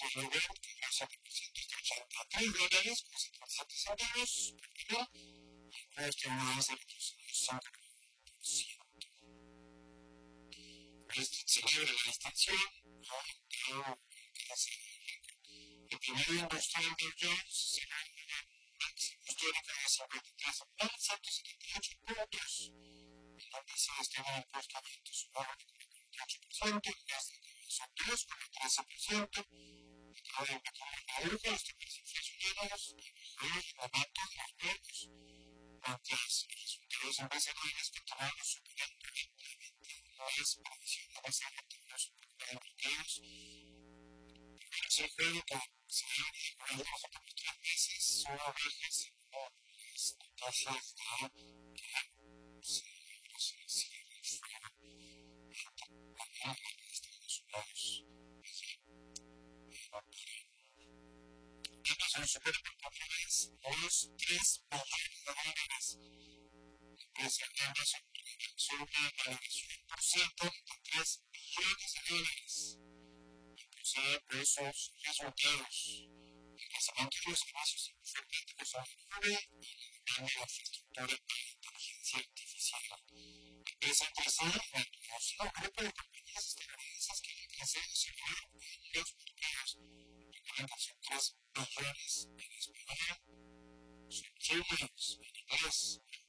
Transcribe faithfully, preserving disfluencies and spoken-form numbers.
River, que ingresa cuatrocientos ochenta y tres dólares con setenta y siete centavos por kilo, y nuestro más de cinco por ciento. Esto celebra la extensión, ¿no? El primer industrial de Jones será un máximo histórico de cincuenta y tres mil ciento setenta y ocho puntos, en donde se estima el impuesto a ventas suave de cuarenta y ocho por ciento, el gas de son dos coma trece por ciento, el grado de pequeño redujo los temas inflacionarios y mejoró el aumento de los precios, mientras los resultados empresariales continuaron superando ampliamente las previsiones de activos productivos. Es el juego que se ve en los últimos tres meses son bajas según las tasas de que se cierre fuera en Estados Unidos. Amazon supera por primera vez los tres billones de dólares. La empresa Amazon sube una valoración por ciento de tres billones de dólares. Impulsada por esos resultados, el crecimiento de los servicios informáticos a la nube y la demanda de infraestructura para la inteligencia artificial. La empresa interesada en el conocido grupo de compañías estadounidenses que han crecido seguro en los mercados, recuerdan que son tres billones en español, son trillions en inglés,